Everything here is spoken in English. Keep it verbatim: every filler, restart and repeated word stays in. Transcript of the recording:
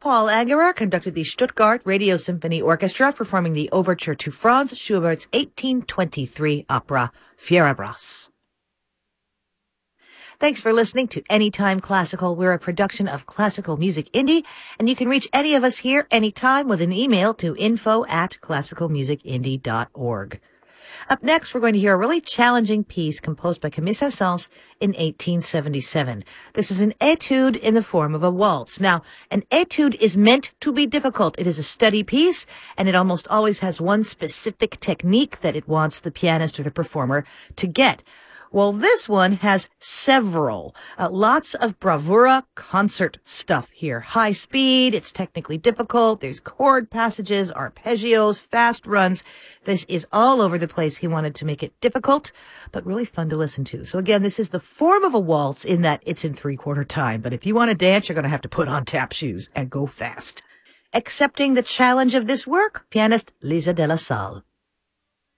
Paul Angerer conducted the Stuttgart Radio Symphony Orchestra performing the overture to Franz Schubert's eighteen twenty-three opera Fierabras. Thanks for listening to Anytime Classical. We're a production of Classical Music Indie, and you can reach any of us here anytime with an email to info at classical music indie dot org. Up next, we're going to hear a really challenging piece composed by Camille Saint-Saëns in eighteen seventy-seven. This is an etude in the form of a waltz. Now, an etude is meant to be difficult. It is a study piece, and it almost always has one specific technique that it wants the pianist or the performer to get. Well, this one has several, uh, lots of bravura concert stuff here. High speed, it's technically difficult, there's chord passages, arpeggios, fast runs. This is all over the place. He wanted to make it difficult, but really fun to listen to. So again, this is the form of a waltz in that it's in three-quarter time. But if you want to dance, you're going to have to put on tap shoes and go fast. Accepting the challenge of this work, pianist Lisa de la Salle.